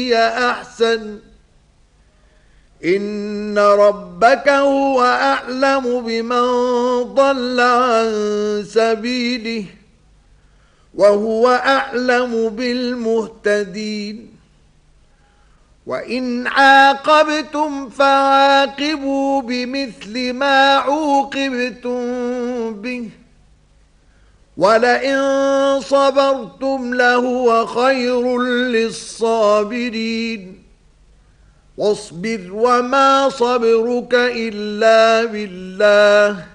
أحسن إن ربك هو أعلم بمن ضل عن سبيله وهو أعلم بالمهتدين وإن عاقبتم فعاقبوا بمثل ما عوقبتم به ولئن صبرتم لهو خير للصابرين واصبر وما صبرك إلا بالله